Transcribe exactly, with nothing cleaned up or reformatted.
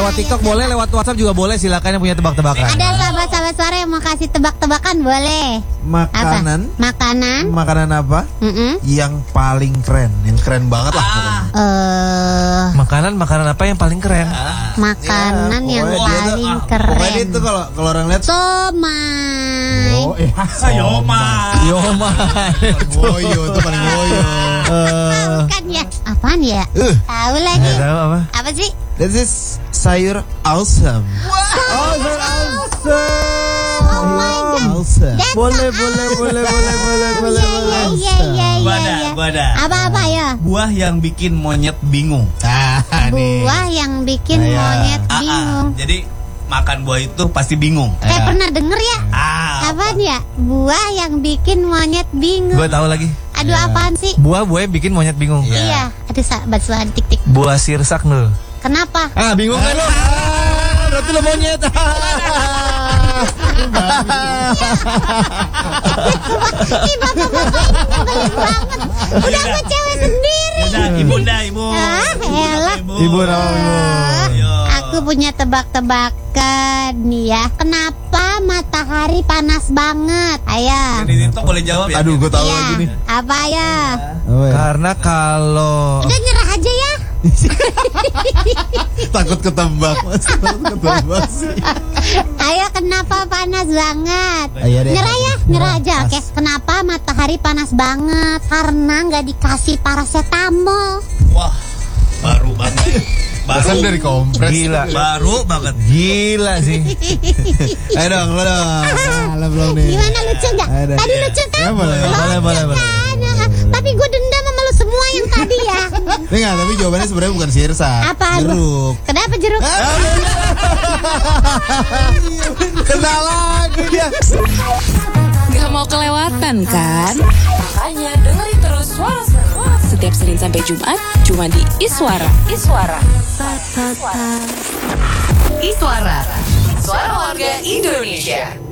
lewat TikTok boleh, lewat WhatsApp juga boleh. Silakan yang punya tebak-tebakan. Ada sahabat-sahabat suara yang mau kasih tebak-tebakan boleh. Makanan. Apa? Makanan. Makanan apa? Mm-mm. Yang paling keren, yang keren banget lah pokoknya. Eh, Makanan, makanan apa yang paling keren? makanan Ya, yang pokoknya dia tuh- paling Pokoknya keren. itu kalau kalau orang lihat Somai. oh, eh, Yoma. Yoma. woyo itu paling woyo. Eh, Bukan ya? Apaan ya? Uh. Tahu lagi. nggak tahu apa? Apa sih? This is sayur awesome. Oh my god. Awesome. That's Boleh, a- boleh, boleh, boleh, boleh, boleh, Iya, boleh. iya, iya, iya, Bada, iya. bada. Apa-apa ya? Buah yang bikin monyet bingung. Ah, nih. Buah yang bikin Nah, ya. monyet Ah, ah. bingung. Jadi makan buah itu pasti bingung. Saya pernah denger ya. Ah, Apaan ya? Buah yang bikin monyet bingung. Gue tahu lagi. Aduh, apaan sih? Buah buah yang bikin monyet bingung. Iya. Aduh, sahabat suara tik-tik. Buah sirsak nul. Kenapa? Ah, bingung kan lo? Ah, berarti lo monyet. Ih, bapak-bapak ini nyebelin banget. Udah sama cewek sendiri. Yaudah, ibu dah, ibu. Ah, elah. Ibu nama ibu. Ayo. Aku punya tebak-tebakan nih ya. Kenapa matahari panas banget? Ayo. Ini itu boleh jawab ya? Aduh, gue tahu Iya. lagi nih. Apa ya? Apa ya? Karena kalau Udah nyerah aja ya. Takut ketebak, Mas. Takut ketebak sih. Ayo, kenapa panas banget? Ayo deh. Nyerah ya, nyerah aja. Oke, kenapa matahari panas banget? Karena nggak dikasih paracetamol. Wah, baru banget. Bahkan Baru, dari kompres. gila, baru banget. gila sih. Ayo dong, lo dong. Nah, lo belum nih. Gimana, lucu nggak? Ayo deh. Tadi lucu kan? Ya, boleh, Lucu boleh, boleh, boleh. kan? Tapi gue dendam sama lu semua yang tadi ya. Ini enggak, tapi jawabannya sebenarnya bukan sirsak. Apaan? Jeruk. Kenapa jeruk? Kena lagi dia. Gak mau kelewatan kan? Makanya dengerin terus Suara Seru setiap Senin sampai Jumat cuma di Iswara. Iswara. Iswara. Suara warga Indonesia.